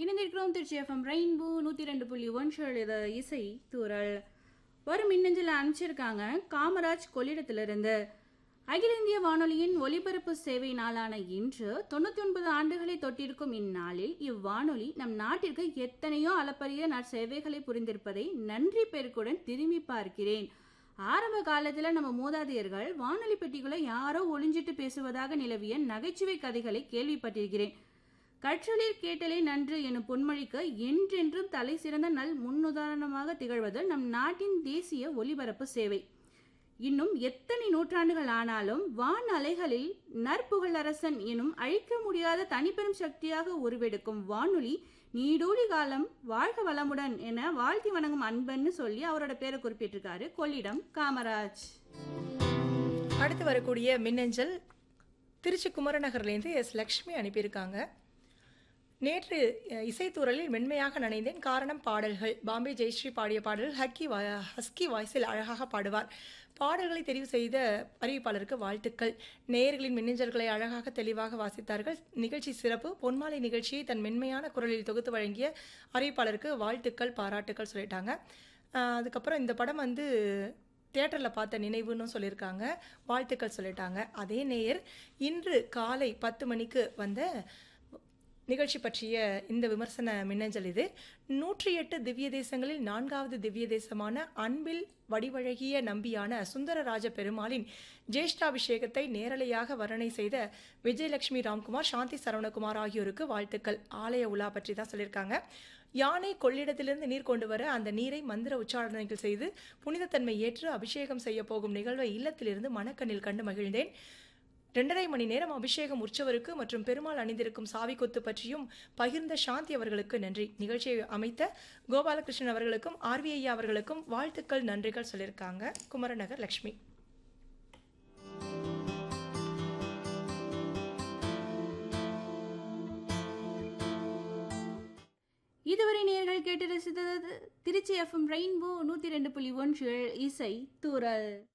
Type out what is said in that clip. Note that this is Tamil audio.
இணைந்திருக்கிறோம் திருச்சி எஃப்எம் ரெயின்போ 102.1 இது இசை தூரல். ஒரு மின்னஞ்சல் அனுப்பிச்சிருக்காங்க காமராஜ் கொள்ளிடத்திலிருந்து. அகில இந்திய வானொலியின் ஒலிபரப்பு சேவை நாளான இன்று 99 ஆண்டுகளை தொட்டிருக்கும் இந்நாளில் இவ்வானொலி நம் நாட்டிற்கு எத்தனையோ அளப்பரிய நற்சேவைகளை புரிந்திருப்பதை நன்றி பெருக்குடன் திரும்பி பார்க்கிறேன். ஆரம்ப காலத்துல நம்ம மூதாதையர்கள் வானொலி பெட்டிக்குள்ள யாரோ ஒளிஞ்சிட்டு பேசுவதாக நிலவிய நகைச்சுவை கதைகளை கேள்விப்பட்டிருக்கிறேன். கற்றலில் கேட்டலே நன்று எனும் பொன்மொழிக்கு என்றென்றும் தலை சிறந்த நல் முன்னுதாரணமாக திகழ்வது நம் நாட்டின் தேசிய ஒலிபரப்பு சேவை. இன்னும் எத்தனை நூற்றாண்டுகள் ஆனாலும் வான் அலைகளில் நற்புகழரசன் எனும் அழிக்க முடியாத தனிப்பெரும் சக்தியாக உருவெடுக்கும் வானொலி நீடூழி காலம் வாழ்க வளமுடன் என வாழ்த்தி வணங்கும் அன்பன்னு சொல்லி அவரோட பேரை குறிப்பிட்டிருக்காரு கொள்ளிடம் காமராஜ். அடுத்து வரக்கூடிய மின்னஞ்சல் திருச்சி குமரநகர்லேருந்து எஸ் லக்ஷ்மி அனுப்பியிருக்காங்க. நேற்று இசைத்தூரலில் மென்மையாக நனைந்தேன். காரணம் பாடல்கள். பாம்பே ஜெயஸ்ரீ பாடிய பாடல்கள் ஹஸ்கி வாய்ஸில் அழகாக பாடுவார். பாடல்களை தெரிவு செய்த அறிவிப்பாளருக்கு வாழ்த்துக்கள். நேயர்களின் மின்னஞ்சல்களை அழகாக தெளிவாக வாசித்தார்கள். நிகழ்ச்சி சிறப்பு. பொன்மாலை நிகழ்ச்சியை தன் மென்மையான குரலில் தொகுத்து வழங்கிய அறிவிப்பாளருக்கு வாழ்த்துக்கள் பாராட்டுக்கள் சொல்லிட்டாங்க. அதுக்கப்புறம் இந்த படம் தியேட்டரில் பார்த்த நினைவுன்னு சொல்லியிருக்காங்க. வாழ்த்துக்கள் சொல்லிட்டாங்க. அதே நேயர் இன்று காலை 10 மணிக்கு வந்த நிகழ்ச்சி பற்றிய இந்த விமர்சன மின்னஞ்சல் இது. 108 திவ்ய தேசங்களில் 4வது திவ்ய தேசமான அன்பில் வடிவழகிய நம்பியான சுந்தரராஜ பெருமாளின் ஜேஷ்டாபிஷேகத்தை நேரலையாக வர்ணனை செய்த விஜயலட்சுமி ராம்குமார், சாந்தி சரவணகுமார் ஆகியோருக்கு வாழ்த்துக்கள். ஆலய உலா பற்றி தான் சொல்லியிருக்காங்க. யானை கொள்ளிடத்திலிருந்து நீர் கொண்டு வர அந்த நீரை மந்திர உச்சாரணைகள் செய்து புனிதத்தன்மை ஏற்று அபிஷேகம் செய்ய போகும் நிகழ்வை இல்லத்திலிருந்து மனக்கண்ணில் கண்டு மகிழ்ந்தேன். 2.5 மணி நேரம் அபிஷேகம் உற்சவருக்கு மற்றும் பெருமாள் அணிந்திருக்கும் சாவி கொத்து பற்றியும் பகிர்ந்த சாந்தி அவர்களுக்கு நன்றி. நிகழ்ச்சியை அமைத்த கோபாலகிருஷ்ணன் அவர்களுக்கும் ஆர்வி ஐயா அவர்களுக்கும் வாழ்த்துக்கள் நன்றிகள் சொல்லியிருக்காங்க. குமரநகர் லக்ஷ்மி. இதுவரை நேயர்கள் கேட்டு ரசித்தது திருச்சி எஃப்எம் ரெயின்போ 102.1 இசை தூரல்.